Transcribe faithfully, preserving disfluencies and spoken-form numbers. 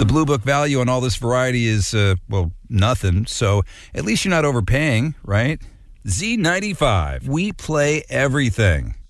The Blue Book value on all this variety is, uh, well, nothing. So at least you're not overpaying, right? Z ninety-five. We play everything.